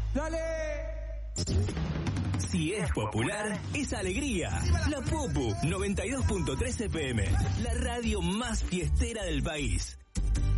¡Dale! Si es popular, es alegría. La Popu 92.3 FM, la radio más fiestera del país.